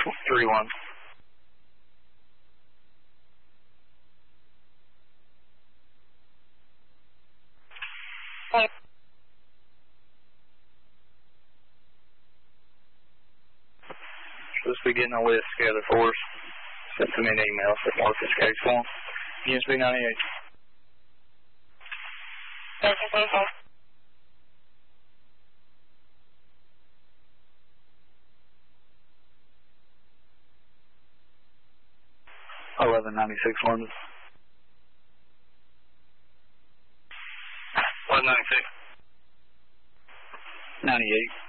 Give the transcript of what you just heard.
31. Supposed to be getting a list together for us. Send me an email for Marcus case form. USB 98. Okay. 1196 London. 1196. 98.